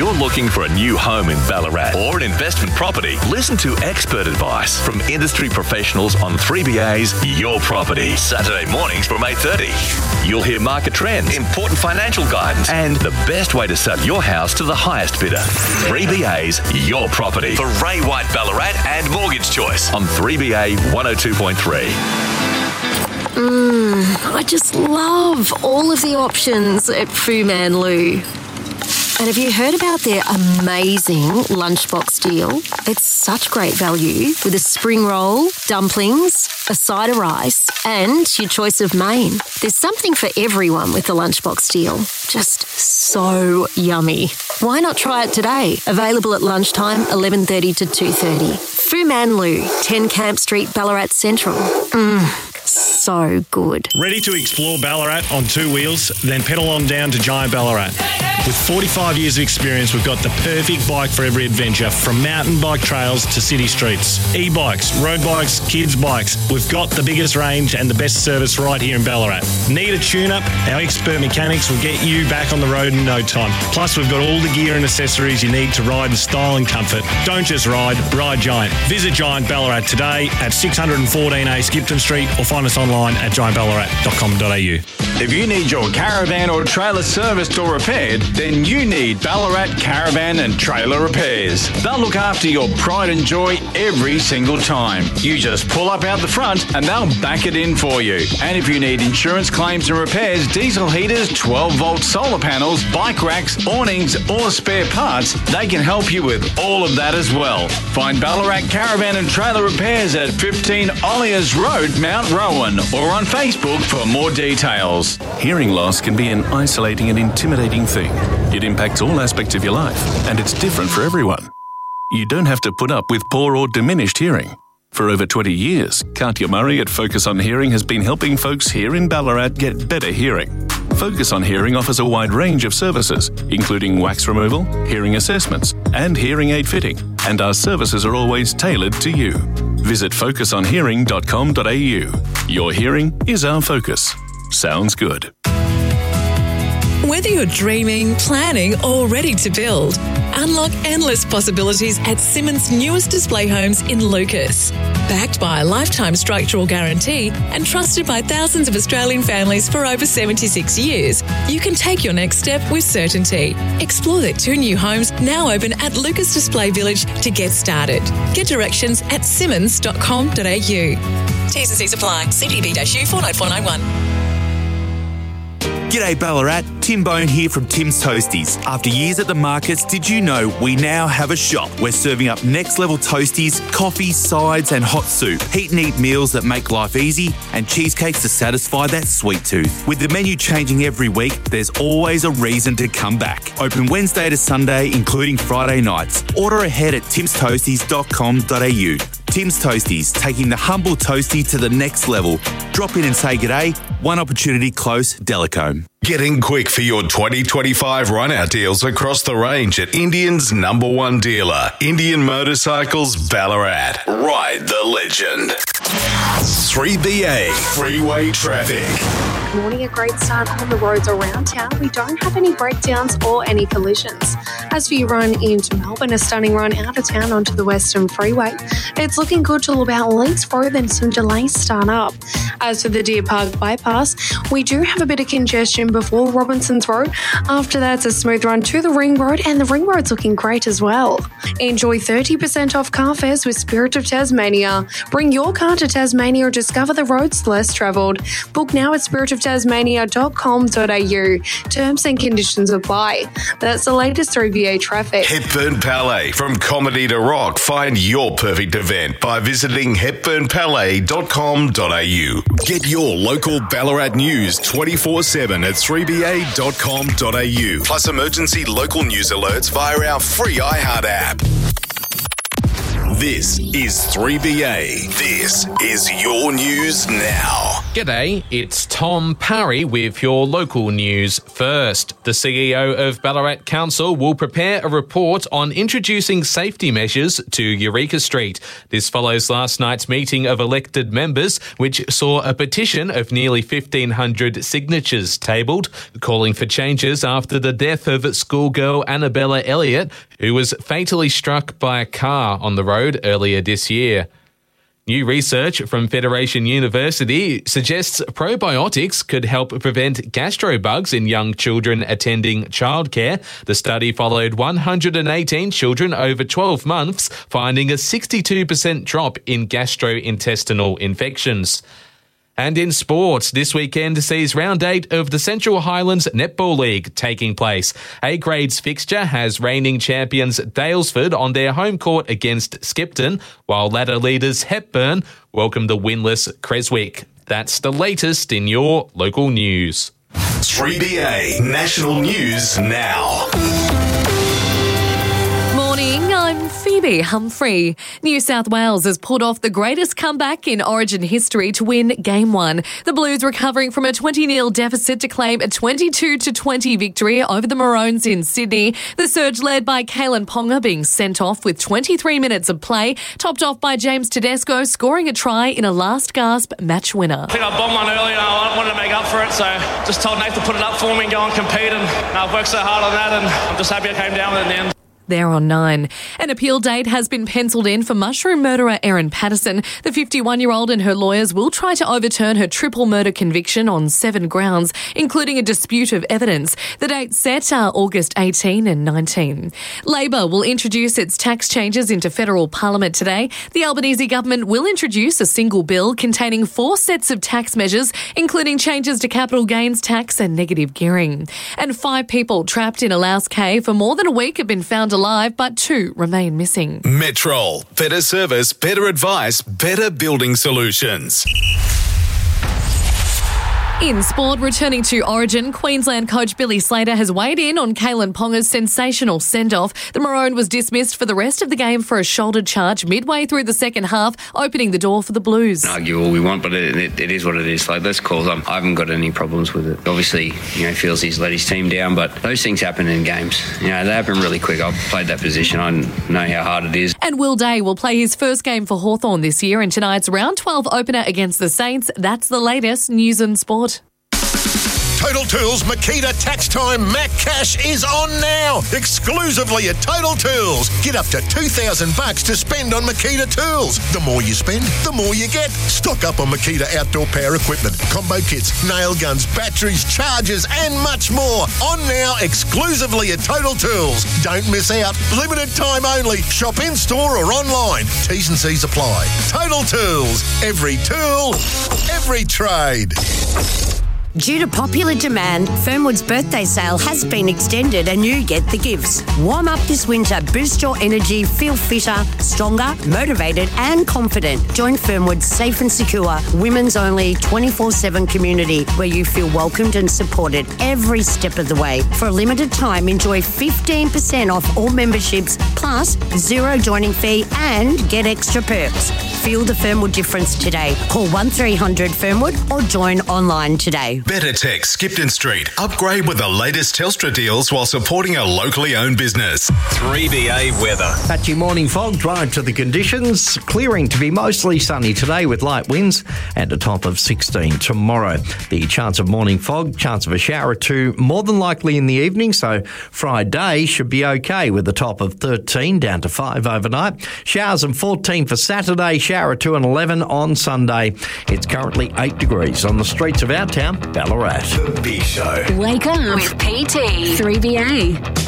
you're looking for a new home in Ballarat or an investment property, listen to expert advice from industry professionals on 3BA's Your Property. Saturday mornings from 8:30. You'll hear market trends, important financial guidance, and the best way to sell your house to the highest bidder. 3BA's Your Property for Ray White Ballarat and Mortgage Choice on 3BA 102.3. I just love all of the options at Fu Man Lu. And have you heard about their amazing lunchbox deal? It's such great value with a spring roll, dumplings, a side of rice, and your choice of main. There's something for everyone with the lunchbox deal. Just so yummy. Why not try it today? Available at lunchtime, 11:30 to 2:30. Fu Man Lu, 10 Camp Street, Ballarat Central. So good. Ready to explore Ballarat on two wheels? Then pedal on down to Giant Ballarat. With 45 years of experience, we've got the perfect bike for every adventure, from mountain bike trails to city streets. E-bikes, road bikes, kids' bikes. We've got the biggest range and the best service right here in Ballarat. Need a tune-up? Our expert mechanics will get you back on the road in no time. Plus, we've got all the gear and accessories you need to ride in style and comfort. Don't just ride Giant. Visit Giant Ballarat today at 614A Skipton Street or find us online at giantballarat.com.au. If you need your caravan or trailer serviced or repaired, then you need Ballarat Caravan and Trailer Repairs. They'll look after your pride and joy every single time. You just pull up out the front and they'll back it in for you. And if you need insurance claims and repairs, diesel heaters, 12-volt solar panels, bike racks, awnings or spare parts, they can help you with all of that as well. Find Ballarat Caravan and Trailer Repairs at 15 Olliers Road, Mount Rowan, or on Facebook for more details. Hearing loss can be an isolating and intimidating thing. It impacts all aspects of your life, and it's different for everyone. You don't have to put up with poor or diminished hearing. For over 20 years, Katya Murray at Focus on Hearing has been helping folks here in Ballarat get better hearing. Focus on Hearing offers a wide range of services, including wax removal, hearing assessments, and hearing aid fitting, and our services are always tailored to you. Visit focusonhearing.com.au. Your hearing is our focus. Sounds good. Whether you're dreaming, planning, or ready to build, unlock endless possibilities at Simmons' newest display homes in Lucas. Backed by a lifetime structural guarantee and trusted by thousands of Australian families for over 76 years, you can take your next step with certainty. Explore their 2 new homes now open at Lucas Display Village to get started. Get directions at simmons.com.au. T's and C's apply. CTB-U 49491. G'day Ballarat, Tim Bone here from Tim's Toasties. After years at the markets, did you know we now have a shop? We're serving up next level toasties, coffee, sides and hot soup. Heat and eat meals that make life easy and cheesecakes to satisfy that sweet tooth. With the menu changing every week, there's always a reason to come back. Open Wednesday to Sunday, including Friday nights. Order ahead at timstoasties.com.au. Tim's Toasties, taking the humble toastie to the next level. Drop in and say g'day. One opportunity close, Delacombe. Get in quick for your 2025 run-out deals across the range at Indian's #1 dealer, Indian Motorcycles Ballarat. Ride the legend. 3BA Freeway Traffic. Morning, a great start on the roads around town. We don't have any breakdowns or any collisions. As for your run into Melbourne, a stunning run out of town onto the Western Freeway. It's looking good till about Links Road, then some delays start up. As for the Deer Park bypass, we do have a bit of congestion before Robinson's Road. After that, it's a smooth run to the Ring Road, and the Ring Road's looking great as well. Enjoy 30% off car fares with Spirit of Tasmania. Bring your car to Tasmania or discover the roads less travelled. Book now at spiritoftasmania.com.au. Terms and conditions apply. That's the latest 3BA traffic. Hepburn Palais. From comedy to rock, find your perfect event by visiting hepburnpalais.com.au. Get your local Ballarat news 24/7 at 3ba.com.au. Plus emergency local news alerts via our free iHeart app. This is 3BA. This is your news now. G'day, it's Tom Parry with your local news first. The CEO of Ballarat Council will prepare a report on introducing safety measures to Eureka Street. This follows last night's meeting of elected members, which saw a petition of nearly 1,500 signatures tabled, calling for changes after the death of schoolgirl Annabella Elliott, who was fatally struck by a car on the road earlier this year. New research from Federation University suggests probiotics could help prevent gastrobugs in young children attending childcare. The study followed 118 children over 12 months, finding a 62% drop in gastrointestinal infections. And in sports, this weekend sees round 8 of the Central Highlands Netball League taking place. A-Grade's fixture has reigning champions Daylesford on their home court against Skipton, while ladder leaders Hepburn welcome the winless Creswick. That's the latest in your local news. 3BA National News Now. Morning, I'm Phoebe Humphrey. New South Wales has pulled off the greatest comeback in Origin history to win Game 1. The Blues recovering from a 20-0 deficit to claim a 22-20 victory over the Maroons in Sydney. The surge led by Kalen Ponga being sent off with 23 minutes of play, topped off by James Tedesco scoring a try in a last-gasp match winner. I think I bombed one earlier and I wanted to make up for it, so just told Nate to put it up for me and go and compete, and I've worked so hard on that and I'm just happy I came down with it in the end. There on 9. An appeal date has been penciled in for mushroom murderer Erin Patterson. The 51-year-old and her lawyers will try to overturn her triple murder conviction on 7 grounds, including a dispute of evidence. The dates set are August 18 and 19. Labor will introduce its tax changes into federal parliament today. The Albanese government will introduce a single bill containing 4 sets of tax measures, including changes to capital gains tax and negative gearing. And 5 people trapped in a Laos cave for more than a week have been found alive, but 2 remain missing. Metrol. Better service, better advice, better building solutions. In sport, returning to Origin, Queensland coach Billy Slater has weighed in on Kalen Ponga's sensational send-off. The Maroon was dismissed for the rest of the game for a shoulder charge midway through the second half, opening the door for the Blues. Argue all we want, but it is what it is. Like, those calls, I haven't got any problems with it. Obviously, feels he's let his team down, but those things happen in games. They happen really quick. I've played that position. I know how hard it is. And Will Day will play his first game for Hawthorn this year in tonight's round 12 opener against the Saints. That's the latest news and sport. Total Tools Makita Tax Time Mac Cash is on now, exclusively at Total Tools. Get up to $2,000 to spend on Makita tools. The more you spend, the more you get. Stock up on Makita outdoor power equipment, combo kits, nail guns, batteries, chargers, and much more. On now, exclusively at Total Tools. Don't miss out. Limited time only. Shop in store or online. T's and C's apply. Total Tools. Every tool, every trade. Due to popular demand, Fernwood's birthday sale has been extended and you get the gifts. Warm up this winter, boost your energy, feel fitter, stronger, motivated and confident. Join Fernwood's safe and secure, women's only 24/7 community where you feel welcomed and supported every step of the way. For a limited time, enjoy 15% off all memberships plus 0 joining fee and get extra perks. Feel the Fernwood difference today. Call 1300 Fernwood or join online today. Better Tech Skipton Street. Upgrade with the latest Telstra deals while supporting a locally owned business. 3BA weather. Patchy morning fog, dry to the conditions. Clearing to be mostly sunny today with light winds and a top of 16 tomorrow. The chance of morning fog, chance of a shower or 2, more than likely in the evening. So Friday should be okay with a top of 13 down to 5 overnight. Showers and 14 for Saturday. Shower 2 and 11 on Sunday. It's currently 8 degrees on the streets of our town, Ballarat. The B Show. Wake up with PT 3BA.